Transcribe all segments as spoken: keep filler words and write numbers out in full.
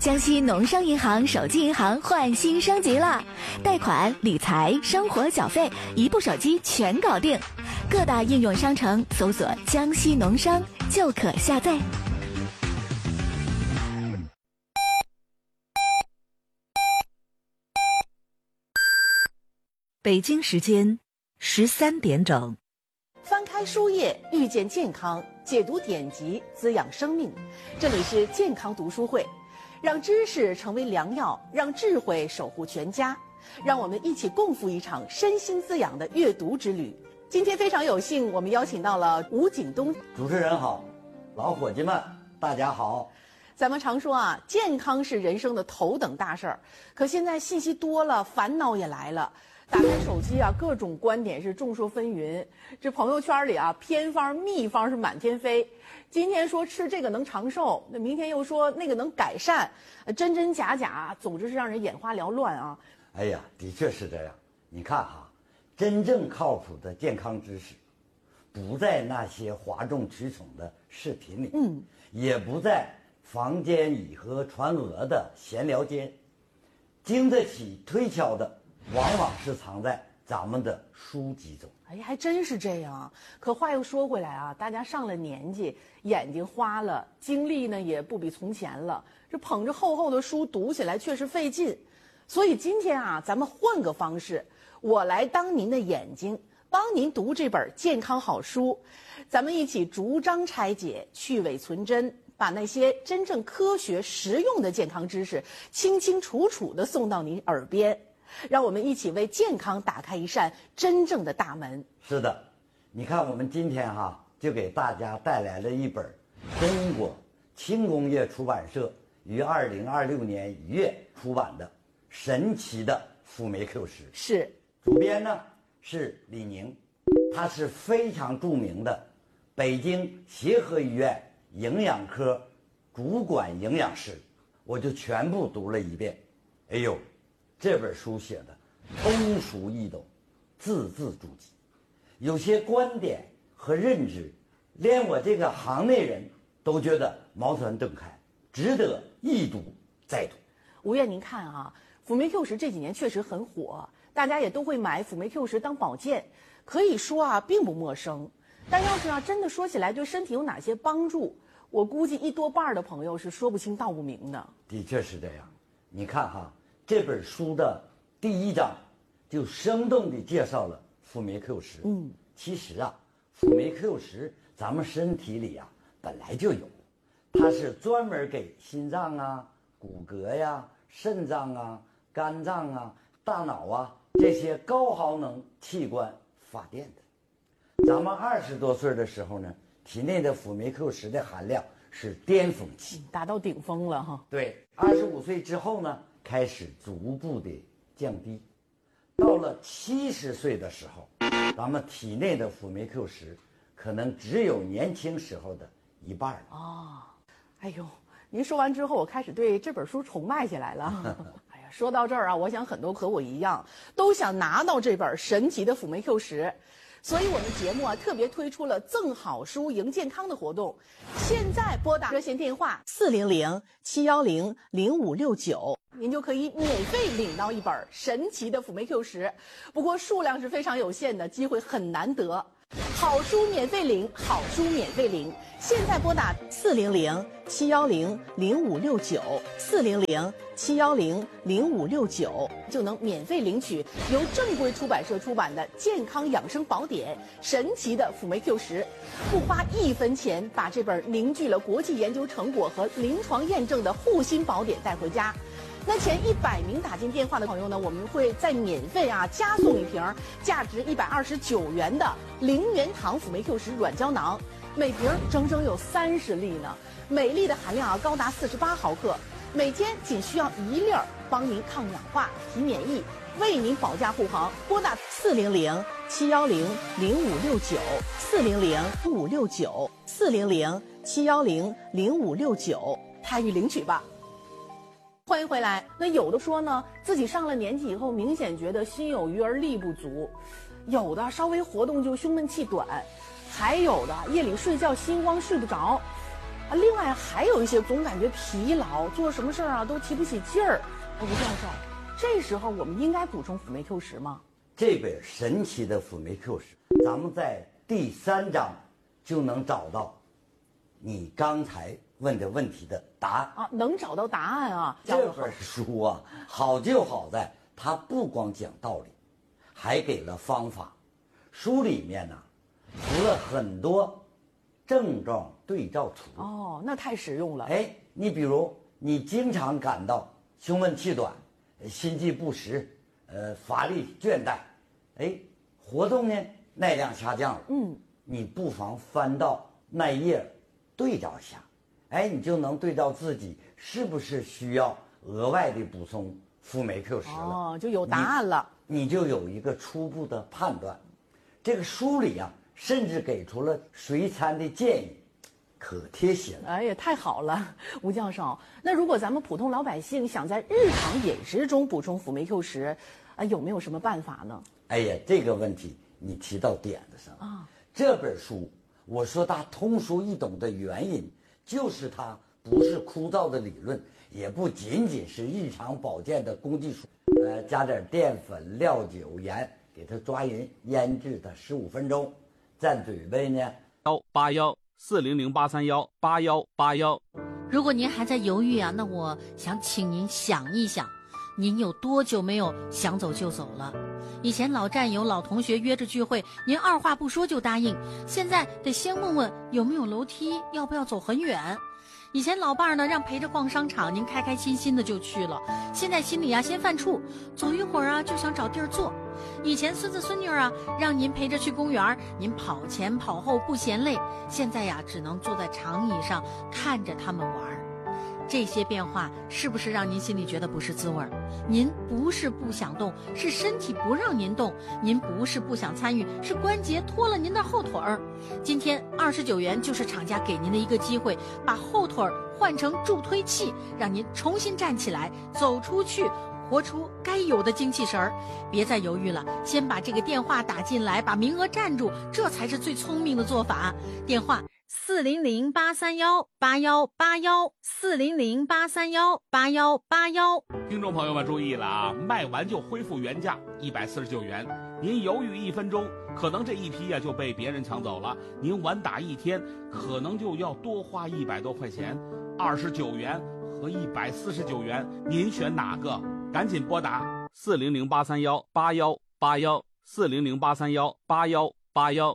江西农商银行手机银行换新升级了，贷款、理财、生活缴费，一部手机全搞定。各大应用商城搜索“江西农商”就可下载。 北京时间十三点整。 翻开书页，遇见健康，解读典籍，滋养生命。这里是健康读书会，让知识成为良药，让智慧守护全家。让我们一起共赴一场身心滋养的阅读之旅。今天非常有幸，我们邀请到了吴景东主持人好，老伙计们大家好。 咱们常说啊，健康是人生的头等大事儿，可现在信息多了，烦恼也来了。打开手机啊，各种观点是众说纷纭。这朋友圈里啊，偏方秘方是满天飞。今天说吃这个能长寿，那明天又说那个能改善，真真假假，总之是让人眼花缭乱啊。 哎呀，的确是这样。你看哈，真正靠谱的健康知识，不在那些哗众取宠的视频里，嗯，也不在房间里和传讹的闲聊间，经得起推敲的，往往是藏在咱们的书籍中。 哎，还真是这样。可话又说回来啊，大家上了年纪，眼睛花了，精力呢也不比从前了，这捧着厚厚的书读起来确实费劲。所以今天啊，咱们换个方式，我来当您的眼睛，帮您读这本健康好书。咱们一起逐章拆解，去伪存真，把那些真正科学实用的健康知识清清楚楚地送到您耳边。让我们一起为健康打开一扇真正的大门。 是的，你看我们今天哈、啊、就给大家带来了一本中国轻工业出版社于二零二六年一月出版的《神奇的辅酶 Q 十》。 是， 主编呢是李宁，他是非常著名的北京协和医院营养科主管营养师。我就全部读了一遍。哎呦，这本书写的通俗易懂，字字珠玑，有些观点和认知，连我这个行内人都觉得茅塞顿开，值得一读再读。 吴院，您看啊，辅酶 Q 十这几年确实很火，大家也都会买辅酶 Q 十当保健，可以说啊并不陌生。但要是啊真的说起来对身体有哪些帮助，我估计一多半的朋友是说不清道不明的。 的确是这样。你看哈，这本书的第一章就生动地介绍了辅酶 Q 十。嗯，其实啊，辅酶 Q 十咱们身体里啊本来就有，它是专门给心脏啊、骨骼呀、肾脏啊、肝脏啊、大脑啊这些高耗能器官发电的。咱们二十多岁的时候呢，体内的辅酶 Q 十的含量是巅峰期， 达到顶峰了哈。 对，二十五岁之后呢，开始逐步的降低，到了七十岁的时候，咱们体内的辅酶 Q 十可能只有年轻时候的一半了。 哦，哎呦，您说完之后，我开始对这本书崇拜起来了。哎呀，说到这儿啊，我想很多和我一样，都想拿到这本神奇的辅酶 Q 十。所以我们节目啊特别推出了赠好书赢健康的活动，现在拨打热线电话四零零七幺零零五六九，您就可以免费领到一本神奇的辅酶 Q 十。不过数量是非常有限的，机会很难得。好书免费领，好书免费领，现在拨打四零零七幺零零五六九，四零零七幺零零五六九，就能免费领取由正规出版社出版的健康养生宝典《神奇的辅酶 Q 十》，不花一分钱，把这本凝聚了国际研究成果和临床验证的护心宝典带回家。那前一百名打进电话的朋友呢，我们会再免费啊加送一瓶价值一百二十九元的零元堂辅酶 Q 十软胶囊，每瓶整整有三十粒呢，每粒的含量啊高达四十八毫克，每天仅需要一粒儿，帮您抗氧化、提免疫，为您保驾护航。拨打四零零七幺零零五六九，四零零五六九，四零零七幺零零五六九，参与领取吧。欢迎回来。那有的说呢，自己上了年纪以后，明显觉得心有余而力不足；有的稍微活动就胸闷气短；还有的夜里睡觉心慌睡不着。 啊，另外还有一些总感觉疲劳，做什么事儿啊都提不起劲儿。吴教授，这时候我们应该补充辅酶 Q 十吗？ 这本神奇的辅酶 Q 十，咱们在第三章就能找到你刚才问的问题的答案啊，能找到答案啊！ 这本书啊，好就好在它不光讲道理，还给了方法。书里面呢，除了很多症状对照图。 哦，那太实用了。 哎，你比如你经常感到胸闷气短、心悸不时、呃乏力倦怠，哎，活动呢耐量下降了。 嗯， 你不妨翻到那页对照一下，哎，你就能对照自己是不是需要额外的补充辅酶 Q 十了。 哦，就有答案了。 你, 你就有一个初步的判断。这个书里啊，甚至给出了随餐的建议，可贴心了。 哎呀，太好了，吴教授。那如果咱们普通老百姓想在日常饮食中补充辅酶 Q 十，啊，有没有什么办法呢？ 哎呀，这个问题你提到点子上啊。这本书我说它通俗易懂的原因，就是它不是枯燥的理论，也不仅仅是日常保健的工具书。呃，加点淀粉、料酒、盐，给它抓匀，腌制它十五分钟。蘸嘴杯呢， 幺八幺四零零八三幺八幺八幺。 如果您还在犹豫啊，那我想请您想一想，您有多久没有想走就走了？以前老战友、老同学约着聚会，您二话不说就答应，现在得先问问有没有楼梯，要不要走很远。以前老伴儿呢让陪着逛商场，您开开心心的就去了，现在心里啊先犯怵，走一会儿啊就想找地儿坐。以前孙子孙女啊让您陪着去公园，您跑前跑后不嫌累，现在呀只能坐在长椅上看着他们玩。这些变化是不是让您心里觉得不是滋味？您不是不想动，是身体不让您动；您不是不想参与，是关节拖了您的后腿儿。今天二十九元就是厂家给您的一个机会，把后腿儿换成助推器，让您重新站起来，走出去，活出该有的精气神儿。别再犹豫了，先把这个电话打进来，把名额占住，这才是最聪明的做法。电话四零零八三幺八幺八幺，四零零八三幺八幺八幺。 听众朋友们注意了啊，卖完就恢复原价一百四十九元，您犹豫一分钟，可能这一批呀、啊、就被别人抢走了；您晚打一天，可能就要多花一百多块钱。二十九元和一百四十九元，您选哪个？赶紧拨打四零零八三幺八幺八幺，四零零八三幺八幺八幺。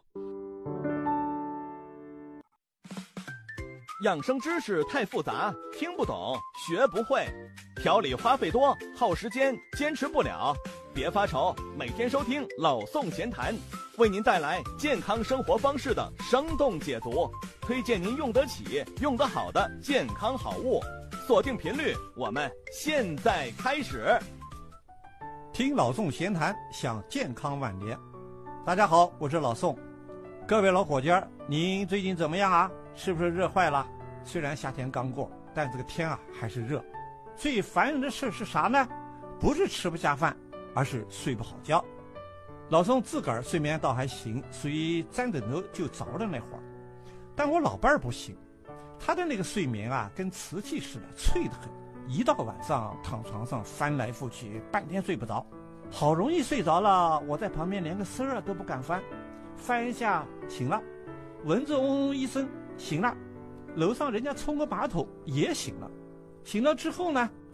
养生知识太复杂，听不懂，学不会，调理花费多，耗时间，坚持不了。别发愁，每天收听老宋闲谈，为您带来健康生活方式的生动解读，推荐您用得起、用得好的健康好物。锁定频率，我们现在开始。 听老宋闲谈，享健康晚年。大家好，我是老宋。各位老伙计儿，您最近怎么样啊？是不是热坏了？虽然夏天刚过，但这个天啊还是热。最烦人的事是啥呢？不是吃不下饭，而是睡不好觉。老宋自个儿睡眠倒还行，属于沾枕头就着的那会儿。但我老伴儿不行，他的那个睡眠啊跟瓷器似的，脆得很。一到晚上躺床上翻来覆去，半天睡不着。好容易睡着了，我在旁边连个声儿都不敢翻，翻一下醒了，蚊子嗡嗡一声醒了，楼上人家冲个马桶也醒了，醒了之后呢